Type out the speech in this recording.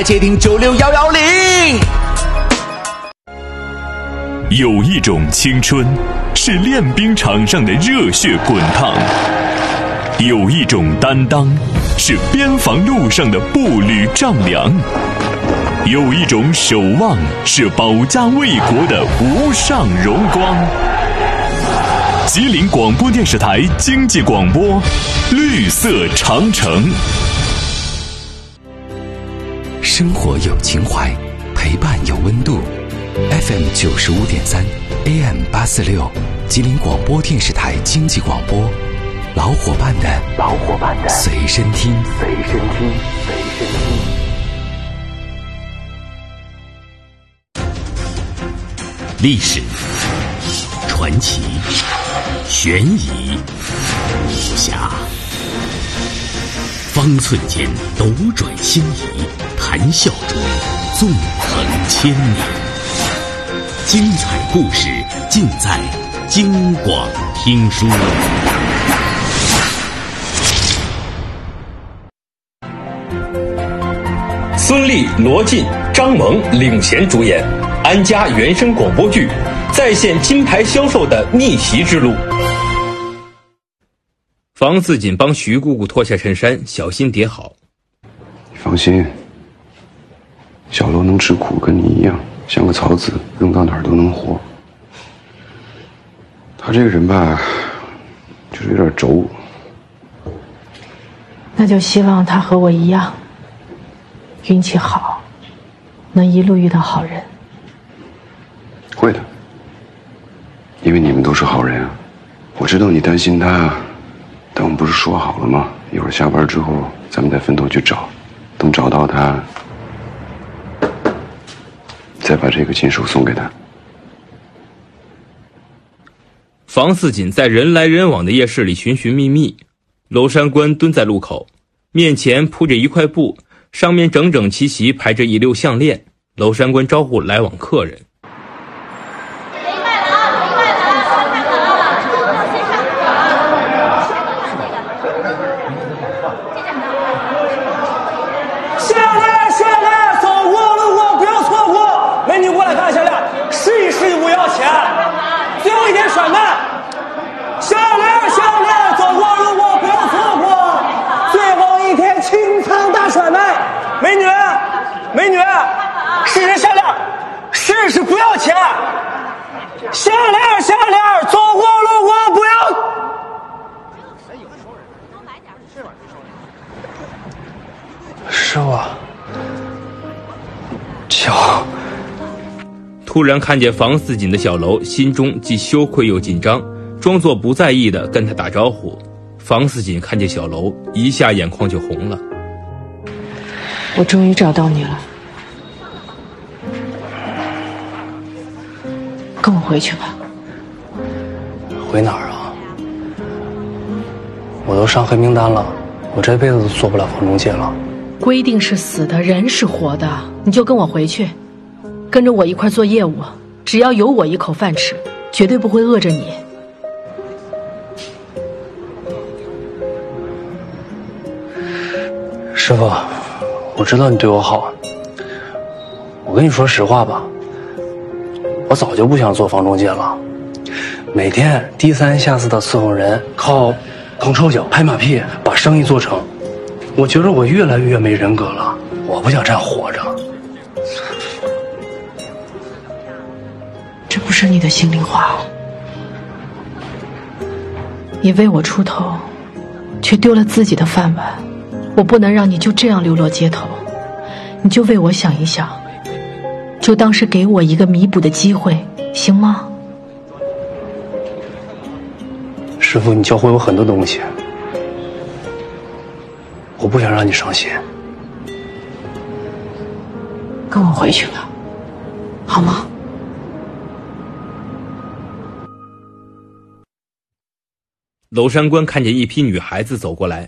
接听96110。 有一种青春是练兵场上的热血滚烫，有一种担当是边防路上的步履丈量，有一种守望是保家卫国的无上荣光。吉林广播电视台经济广播，绿色长城。 生活有情怀，陪伴有温度。FM 95.3 AM 846，吉林广播电视台经济广播，老伙伴的随身听。 历史、传奇、悬疑、武侠，方寸间斗转星移，谈笑中纵横千年。精彩故事尽在京广听书。 孙俪、罗晋、张萌领衔主演安家原声广播剧，再现金牌销售的逆袭之路。 房似锦帮徐姑姑脱下衬衫，小心叠好。 你放心，小楼能吃苦，跟你一样，像个草籽，扔到哪儿都能活。他这个人吧，就是有点轴。 那就希望他和我一样，运气好，能一路遇到好人。 会的，因为你们都是好人啊。我知道你担心他，但我们不是说好了吗？一会儿下班之后，咱们再分头去找，等找到他，再把这个金手送给他。 房似锦在人来人往的夜市里寻寻觅觅，娄山关蹲在路口，面前铺着一块布，上面整整齐齐排着一溜项链。娄山关招呼来往客人。 美女，试试项链，试试不要钱。项链，走过路过不要。师傅，瞧。 突然看见房似锦的小楼，心中既羞愧又紧张，装作不在意的跟他打招呼。房似锦看见小楼，一下眼眶就红了。 我终于找到你了，跟我回去吧。 回哪儿啊？我都上黑名单了，我这辈子都做不了房中介了。 规定是死的，人是活的，你就跟我回去，跟着我一块做业务，只要有我一口饭吃，绝对不会饿着你。 师傅，我知道你对我好，我跟你说实话吧，我早就不想做房中介了，每天低三下四的伺候人，靠捧臭脚拍马屁把生意做成，我觉得我越来越没人格了，我不想这样活着。 这不是你的心里话，你为我出头，却丢了自己的饭碗，我不能让你就这样流落街头，你就为我想一想，就当是给我一个弥补的机会，行吗？ 师傅，你教会我很多东西，我不想让你伤心。 跟我回去吧，好吗？ 娄山关看见一批女孩子走过来，